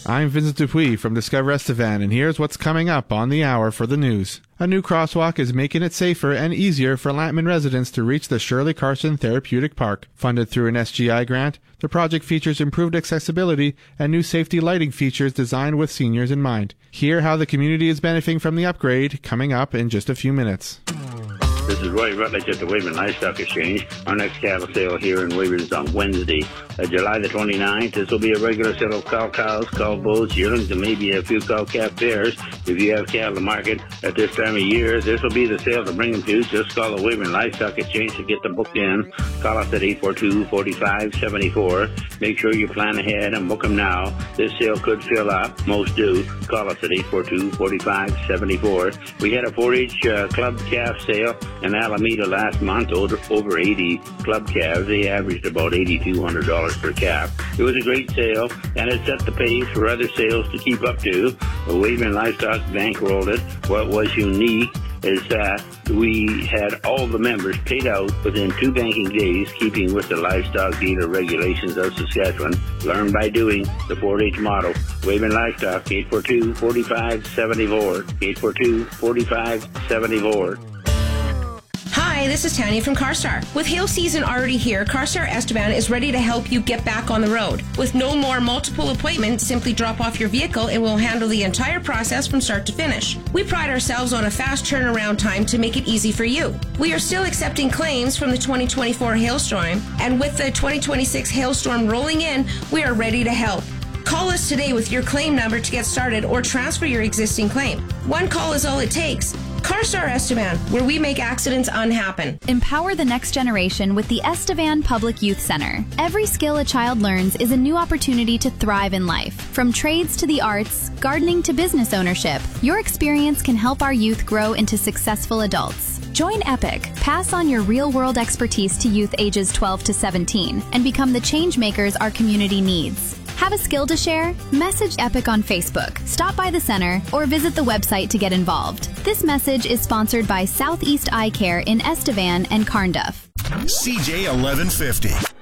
I'm Vincent Dupuis from Discover Estevan, and here's what's coming up on the hour for the news. A new crosswalk is making it safer and easier for Lantman residents to reach the Shirley Carson Therapeutic Park. Funded through an SGI grant, the project features improved accessibility and new safety lighting features designed with seniors in mind. Hear how the community is benefiting from the upgrade, coming up in just a few minutes. This is Roy Rutledge at the Weyburn Livestock Exchange. Our next cattle sale here in Weyburn is on Wednesday, July the 29th. This will be a regular sale of cows, cow bulls, yearlings, and maybe a few cow-calf pairs. If you have cattle to market at this time of year, this will be the sale to bring them to. Just call the Weyburn Livestock Exchange to get them booked in. Call us at 842-4574. Make sure you plan ahead and book them now. This sale could fill up. Most do. Call us at 842-4574. We had a 4-H club calf sale in Alameda last month, over 80 club calves. They averaged about $8,200 per calf. It was a great sale, and it set the pace for other sales to keep up to. The Weyburn Livestock bankrolled it. What was unique is that we had all the members paid out within 2 banking days, keeping with the livestock dealer regulations of Saskatchewan. Learn by doing, the 4-H motto. Weyburn Livestock, 842-4574. 842-4574. Hi, this is Tanya from CarStar. With hail season already here, CarStar Estevan is ready to help you get back on the road. With no more multiple appointments, simply drop off your vehicle and we'll handle the entire process from start to finish. We pride ourselves on a fast turnaround time to make it easy for you. We are still accepting claims from the 2024 hailstorm, and with the 2026 hailstorm rolling in, we are ready to help. Call us today with your claim number to get started or transfer your existing claim. One call is all it takes. CarStar Estevan, where we make accidents unhappen. Empower the next generation with the Estevan Public Youth Center. Every skill a child learns is a new opportunity to thrive in life. From trades to the arts, gardening to business ownership, your experience can help our youth grow into successful adults. Join EPIC, pass on your real-world expertise to youth ages 12 to 17, and become the change makers our community needs. Have a skill to share? Message EPIC on Facebook, stop by the center, or visit the website to get involved. This message is sponsored by Southeast Eye Care in Estevan and Carnduff. CJ 1150.